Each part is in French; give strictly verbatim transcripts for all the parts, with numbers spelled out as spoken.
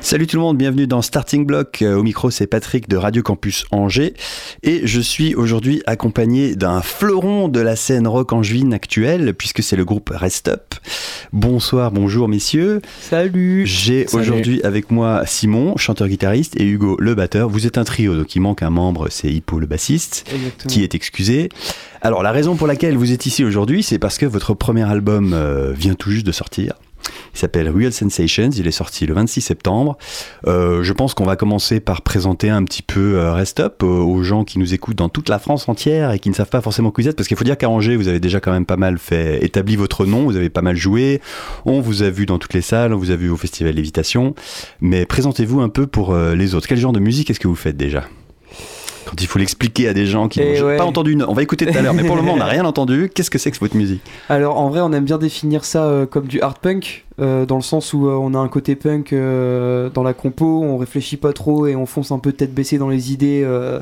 Salut tout le monde, bienvenue dans Starting Block. Au micro, c'est Patrick de Radio Campus Angers. Et je suis aujourd'hui accompagné d'un fleuron de la scène rock angevine actuelle, puisque c'est le groupe Rest Up. Bonsoir, bonjour messieurs. Salut. J'ai Salut. aujourd'hui avec moi Simon, chanteur-guitariste, et Hugo, le batteur. Vous êtes un trio, donc il manque un membre, c'est Hippo, le bassiste, Exactement. qui est excusé. Alors la raison pour laquelle vous êtes ici aujourd'hui, c'est parce que votre premier album euh, vient tout juste de sortir. Il s'appelle Real Sensations, il est sorti le vingt-six septembre. Euh, je pense qu'on va commencer par présenter un petit peu euh, Rest Up euh, aux gens qui nous écoutent dans toute la France entière et qui ne savent pas forcément qui vous êtes, parce qu'il faut dire qu'à Angers, vous avez déjà quand même pas mal fait, établi votre nom, vous avez pas mal joué, on vous a vu dans toutes les salles, on vous a vu au Festival Lévitation, mais présentez-vous un peu pour euh, les autres. Quel genre de musique est-ce que vous faites déjà ? Quand il faut l'expliquer à des gens qui n'ont ouais. pas entendu, une... on va écouter tout à l'heure, mais pour le moment on n'a rien entendu. Qu'est-ce que c'est que votre musique ? Alors en vrai, on aime bien définir ça euh, comme du hard punk, euh, dans le sens où euh, on a un côté punk euh, dans la compo, on réfléchit pas trop et on fonce un peu tête baissée dans les idées. Euh,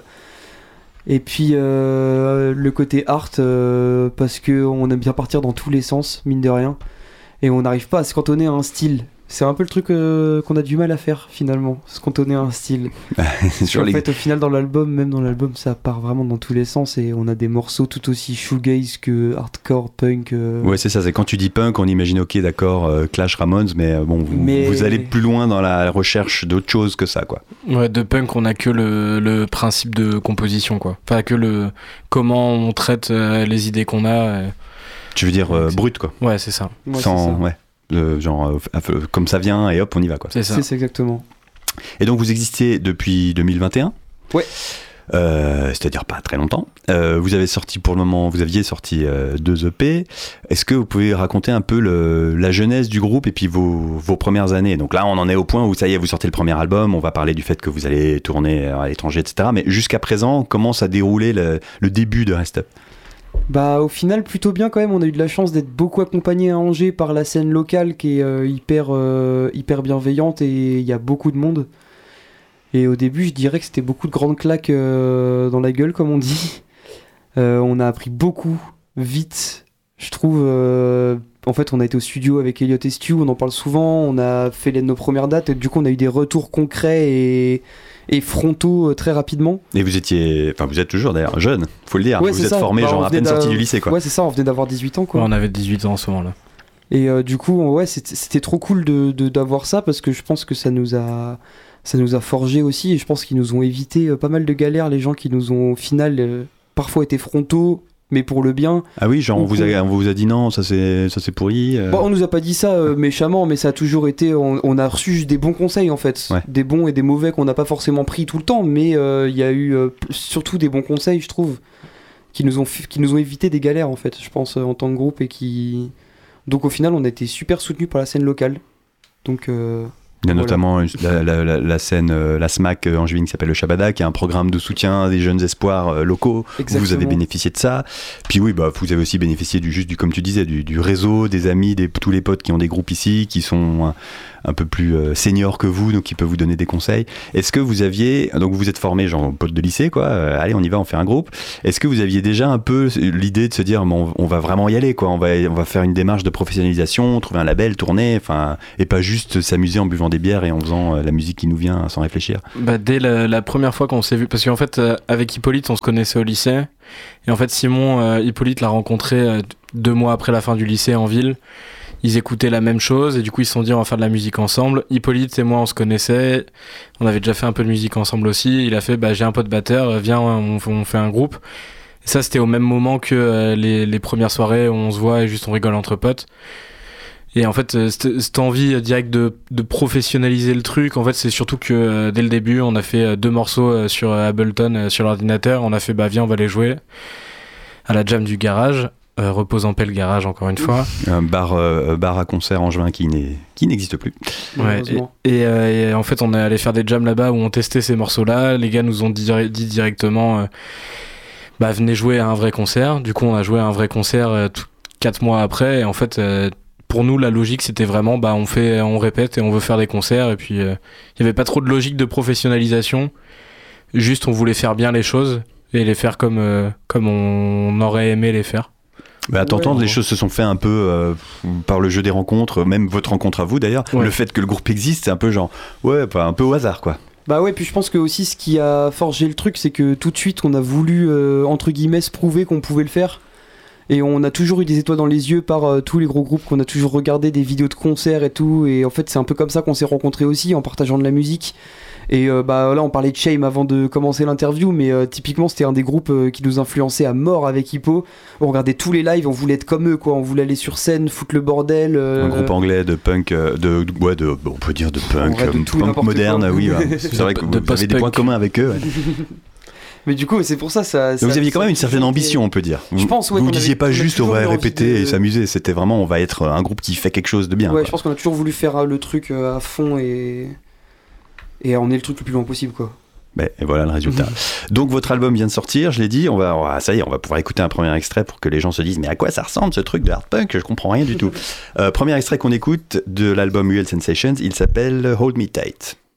et puis euh, le côté art, euh, parce qu'on aime bien partir dans tous les sens, mine de rien, et on n'arrive pas à se cantonner à un style. C'est un peu le truc euh, qu'on a du mal à faire finalement, se cantonner à un style. Sur en les... fait, au final, dans l'album, même dans l'album, ça part vraiment dans tous les sens et on a des morceaux tout aussi shoegaze que hardcore, punk. Euh... Ouais, c'est ça. C'est quand tu dis punk, on imagine, ok, d'accord, euh, Clash, Ramones, mais euh, bon, vous, Mais... vous allez plus loin dans la recherche d'autre chose que ça, quoi. Ouais, de punk, on a que le, le principe de composition, quoi. Enfin, que le comment on traite euh, les idées qu'on a. Euh... Tu veux dire euh, brut, quoi. Ouais, c'est ça. Ouais, Sans, c'est ça. ouais. Le, genre euh, comme ça vient et hop on y va quoi. C'est ça. C'est ça exactement. Et donc vous existez depuis deux mille vingt et un. Ouais. Euh, c'est-à-dire pas très longtemps. Euh, vous avez sorti pour le moment, vous aviez sorti euh, deux E P. Est-ce que vous pouvez raconter un peu le, la genèse du groupe et puis vos, vos premières années ? Donc là on en est au point où ça y est, vous sortez le premier album, on va parler du fait que vous allez tourner à l'étranger, et cetera. Mais jusqu'à présent, comment ça a déroulé le, le début de Rest Up ? Bah au final plutôt bien quand même, on a eu de la chance d'être beaucoup accompagné à Angers par la scène locale qui est euh, hyper, euh, hyper bienveillante et il y a beaucoup de monde. Et au début je dirais que c'était beaucoup de grandes claques euh, dans la gueule comme on dit. Euh, on a appris beaucoup, vite, je trouve. Euh, en fait on a été au studio avec Elliot et Stu, on en parle souvent, on a fait les, nos premières dates et du coup on a eu des retours concrets et... et frontaux euh, très rapidement. Et vous étiez, enfin vous êtes toujours d'ailleurs jeune, faut le dire. Ouais, vous êtes ça. formé bah, genre à peine sorti du lycée quoi. Ouais c'est ça, on venait d'avoir dix-huit ans quoi. Ouais, on avait dix-huit ans en ce moment-là. Et euh, du coup ouais c'était, c'était trop cool de, de, d'avoir ça parce que je pense que ça nous a, ça nous a forgé aussi et je pense qu'ils nous ont évité euh, pas mal de galères, les gens qui nous ont au final euh, parfois été frontaux mais pour le bien. Ah oui, genre on vous, a, on vous a dit non, ça c'est, ça c'est pourri. Euh... Bon, on nous a pas dit ça euh, méchamment, mais ça a toujours été. On, on a reçu juste des bons conseils en fait, ouais. Des bons et des mauvais qu'on n'a pas forcément pris tout le temps, mais il euh, y a eu euh, surtout des bons conseils, je trouve, qui nous ont qui nous ont évité des galères en fait, je pense euh, en tant que groupe et qui. Donc au final, on a été super soutenus par la scène locale. Donc. Euh... Il y a Voilà. notamment la, la, la, la scène, euh, la SMAC euh, angevine qui s'appelle le Shabada, qui est un programme de soutien des jeunes espoirs euh, locaux. Exactement. Vous avez bénéficié de ça. Puis oui, bah, vous avez aussi bénéficié du, juste du, comme tu disais, du, du réseau, des amis, des, tous les potes qui ont des groupes ici, qui sont un, un peu plus euh, seniors que vous, donc qui peuvent vous donner des conseils. Est-ce que vous aviez, donc vous vous êtes formé genre pote de lycée, quoi, euh, allez on y va, on fait un groupe. Est-ce que vous aviez déjà un peu l'idée de se dire, bon, on va vraiment y aller, quoi, on va, on va faire une démarche de professionnalisation, trouver un label, tourner, enfin, et pas juste s'amuser en buvant des bières et en faisant la musique qui nous vient sans réfléchir. Bah, dès la, la première fois qu'on s'est vu, parce qu'en fait euh, avec Hippolyte on se connaissait au lycée et en fait Simon euh, Hippolyte l'a rencontré euh, deux mois après la fin du lycée en ville. Ils écoutaient la même chose et du coup ils se sont dit on va faire de la musique ensemble. Hippolyte et moi on se connaissait, on avait déjà fait un peu de musique ensemble aussi. Il a fait bah j'ai un pote batteur, viens on, on fait un groupe. Et ça c'était au même moment que euh, les, les premières soirées où on se voit et juste on rigole entre potes. Et en fait, cette, cette envie directe de, de professionnaliser le truc, en fait, c'est surtout que euh, dès le début, on a fait euh, deux morceaux euh, sur euh, Ableton, euh, sur l'ordinateur. On a fait, bah viens, on va les jouer à la jam du garage. Euh, repose en paix le garage, encore une fois. Un bar, euh, bar à concert angevin qui, n'est, qui n'existe plus. Ouais, et, et, euh, et en fait, on est allé faire des jams là-bas où on testait ces morceaux-là. Les gars nous ont dit, dit directement, euh, bah venez jouer à un vrai concert. Du coup, on a joué à un vrai concert euh, tout, quatre mois après. Et en fait... Euh, pour nous, la logique, c'était vraiment, bah, on fait, on répète et on veut faire des concerts. Et puis, il euh, n'y avait pas trop de logique de professionnalisation. Juste, on voulait faire bien les choses et les faire comme, euh, comme on aurait aimé les faire. Mais à t'entendre, Ouais. les choses se sont fait un peu euh, par le jeu des rencontres, même votre rencontre à vous d'ailleurs. Ouais. Le fait que le groupe existe, c'est un peu genre, ouais, enfin, un peu au hasard quoi. Bah ouais, puis je pense que aussi ce qui a forgé le truc, c'est que tout de suite on a voulu, euh, entre guillemets, se prouver qu'on pouvait le faire. Et on a toujours eu des étoiles dans les yeux par euh, tous les gros groupes, qu'on a toujours regardé des vidéos de concerts et tout. Et en fait, c'est un peu comme ça qu'on s'est rencontrés aussi, en partageant de la musique. Et euh, bah là, on parlait de Shame avant de commencer l'interview, mais euh, typiquement, c'était un des groupes euh, qui nous influençait à mort avec Hippo. On regardait tous les lives, on voulait être comme eux, quoi. On voulait aller sur scène, foutre le bordel. euh, Un groupe anglais de punk, euh, de, de- ouais, de, on peut dire de punk, vrai, de euh, tout, punk n'importe moderne, quoi. oui. Ouais. C'est vrai que De vous avez des post-punk. points communs avec eux. Ouais. Mais du coup, c'est pour ça, ça. Mais ça- vous aviez quand ça- même une certaine ça- ambition, on peut dire. Je pense, ouais, vous qu'on ne disiez avait- pas on a juste on toujours va eu envie répéter de- et s'amuser. C'était vraiment on va être un groupe qui fait quelque chose de bien. Ouais, quoi. je pense qu'on a toujours voulu faire euh, le truc euh, à fond et. Et emmener le truc le plus loin possible, quoi. Ben, et voilà le résultat. Donc votre album vient de sortir, je l'ai dit, on va, on va- ça y est, on va pouvoir écouter un premier extrait pour que les gens se disent mais à quoi ça ressemble ce truc de hard punk, je comprends rien du tout. Euh, premier extrait qu'on écoute de l'album Real Sensations, il s'appelle Hold Me Tight.